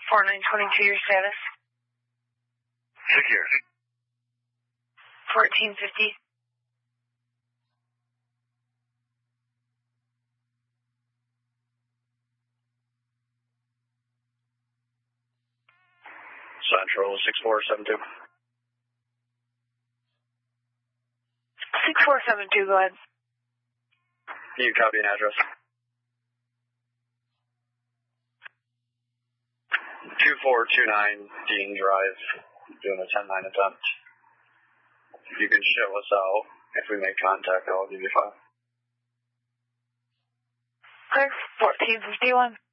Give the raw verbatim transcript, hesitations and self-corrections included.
four nine twenty-two, your status? Security. fourteen fifty. Central six four seven two. six four seven two, go ahead. You copy an address? two four two nine Dean Drive, doing a ten nine attempt. You can show us out. If we make contact, I'll give you five. Okay, fourteen fifty-one.